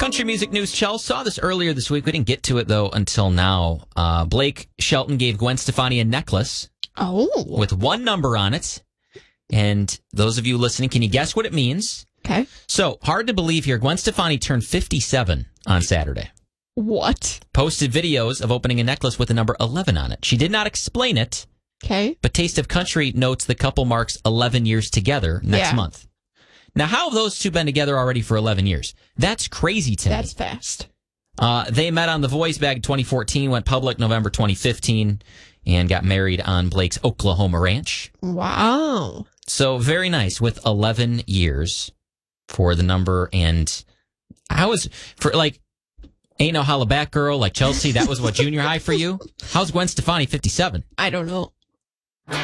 Country music news, Chell. Saw this earlier this week. We didn't get to it, though, until now. Blake Shelton gave Gwen Stefani a necklace with one number on it. And those of you listening, can you guess what it means? Okay. So, hard to believe here. Gwen Stefani turned 57 on Saturday. What? Posted videos of opening a necklace with the number 11 on it. She did not explain it. Okay. But Taste of Country notes the couple marks 11 years together next month. Now, how have those two been together already for 11 years? That's crazy to me. That's fast. They met on The Voice back in 2014, went public November 2015, and got married on Blake's Oklahoma ranch. Wow. So very nice with 11 years for the number. And I was, for like, Ain't No Holla Back Girl, like Chelsea, that was what, junior high for you? How's Gwen Stefani 57? I don't know.